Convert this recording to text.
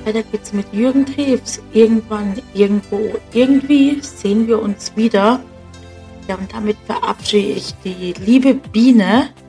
Weiter geht's mit Jürgen Drews. Irgendwann, irgendwo, irgendwie sehen wir uns wieder. Ja, und damit verabschiede ich die liebe Biene